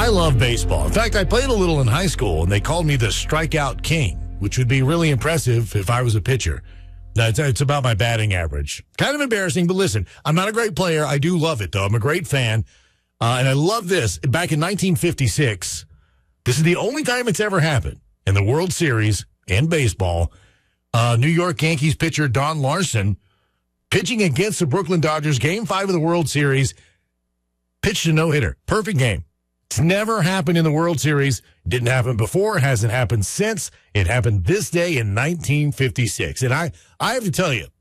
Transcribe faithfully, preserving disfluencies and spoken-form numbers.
I love baseball. In fact, I played a little in high school, and they called me the strikeout king, which would be really impressive if I was a pitcher. It's, it's about my batting average. Kind of embarrassing, but listen, I'm not a great player. I do love it, though. I'm a great fan, uh, and I love this. Back in nineteen fifty-six, this is the only time it's ever happened in the World Series in baseball. Uh, New York Yankees pitcher Don Larson pitching against the Brooklyn Dodgers, Game five of the World Series, pitched a no-hitter. Perfect game. It's never happened in the World Series. It didn't happen before. It hasn't happened since. It happened this day in nineteen fifty-six. And I, I have to tell you,